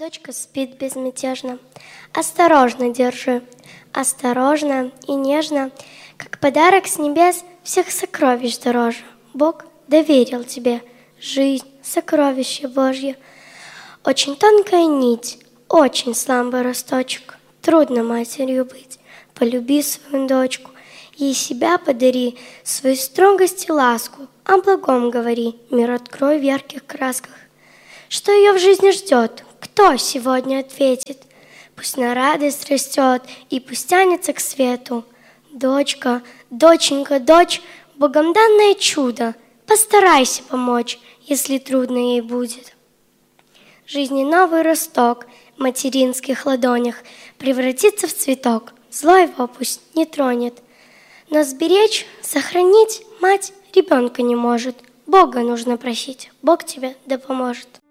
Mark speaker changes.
Speaker 1: Дочка спит безмятежно. Осторожно держи, осторожно и нежно, как подарок с небес всех сокровищ дороже. Бог доверил тебе жизнь, сокровище Божье. Очень тонкая нить, очень слабый росточек. Трудно матерью быть. Полюби свою дочку, ей себя подари, свою строгость и ласку. О благом говори, мир открой в ярких красках. Что ее в жизни ждет? Кто сегодня ответит? Пусть на радость растет и пусть тянется к свету. Дочка, доченька, дочь, Богом данное чудо. Постарайся помочь, если трудно ей будет. Жизни новый росток в материнских ладонях превратится в цветок. Зло его пусть не тронет. Но сберечь, сохранить мать ребенка не может. Бога нужно просить, Бог тебе да поможет.